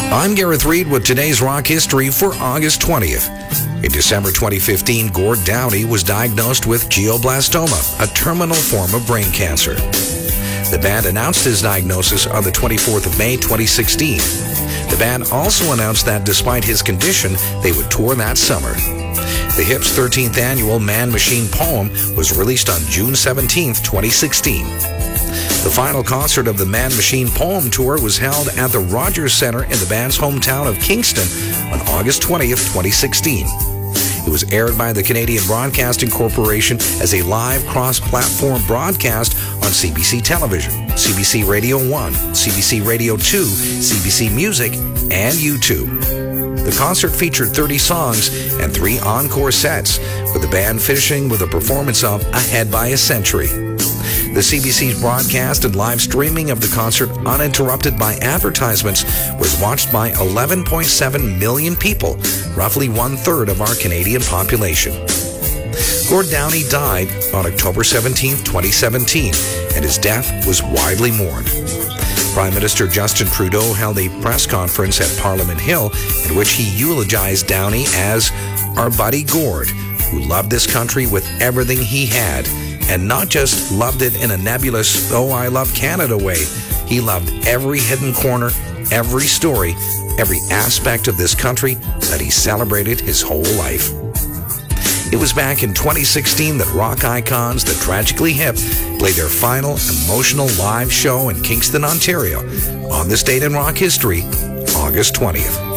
I'm Gareth Reed with today's rock history for August 20th. In December 2015, Gord Downie was diagnosed with glioblastoma, a terminal form of brain cancer. The band announced his diagnosis on the 24th of May 2016. The band also announced that despite his condition, they would tour that summer. The Hips' 13th annual Man Machine Poem was released on June 17, 2016. The final concert of the Man Machine Poem Tour was held at the Rogers Centre in the band's hometown of Kingston on August 20th, 2016. It was aired by the Canadian Broadcasting Corporation as a live cross-platform broadcast on CBC Television, CBC Radio 1, CBC Radio 2, CBC Music, and YouTube. The concert featured 30 songs and 3 encore sets, with the band finishing with a performance of Ahead by a Century. The CBC's broadcast and live streaming of the concert, uninterrupted by advertisements, was watched by 11.7 million people, roughly one-third of our Canadian population. Gord Downie died on October 17, 2017, and his death was widely mourned. Prime Minister Justin Trudeau held a press conference at Parliament Hill in which he eulogized Downie as our buddy Gord, who loved this country with everything he had, and not just loved it in a nebulous, oh, I love Canada way. He loved every hidden corner, every story, every aspect of this country that he celebrated his whole life. It was back in 2016 that rock icons, the Tragically Hip, played their final emotional live show in Kingston, Ontario. On this date in rock history, August 20th.